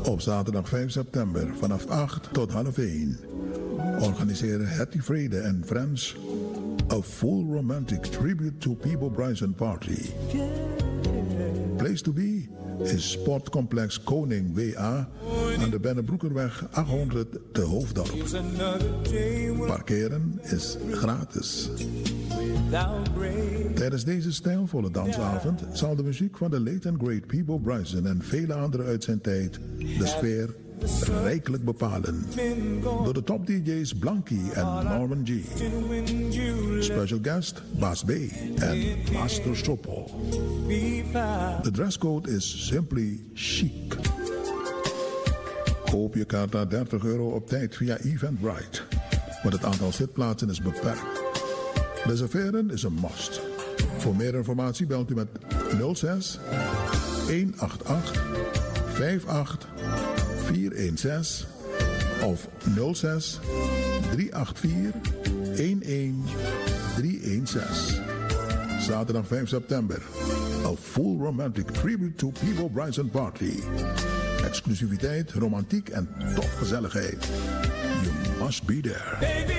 Op zaterdag 5 september vanaf 8 tot half 1 organiseren Hetty Vrede en Friends a full romantic tribute to Peabo Bryson party. Place to be is Sportcomplex Koning W.A. aan de Bennebroekerweg 800 te Hoofddorp. Parkeren is gratis. Tijdens deze stijlvolle dansavond zal de muziek van de late and great Peabo Bryson en vele anderen uit zijn tijd de sfeer rijkelijk bepalen. Door de top DJ's Blankie en Norman G. Special guest Bas B. en Master Sopo. De dresscode is simply chic. Koop je kaart naar €30 op tijd via Eventbrite. Want het aantal zitplaatsen is beperkt. Reserveren is een must. Voor meer informatie belt u met 06 188 58 416 of 06 384 11316. Zaterdag 5 september. A full romantic tribute to Peabo Bryson party. Exclusiviteit, romantiek en topgezelligheid. You must be there.